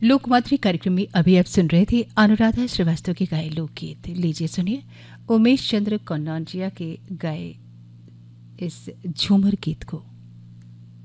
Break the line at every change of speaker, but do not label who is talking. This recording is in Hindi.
लोकमात्री कार्यक्रम में अभी आप सुन रहे थे अनुराधा श्रीवास्तव के गाए लोकगीत। लीजिए सुनिए उमेश चंद्र कन्नौजिया के गाए इस झूमर गीत को।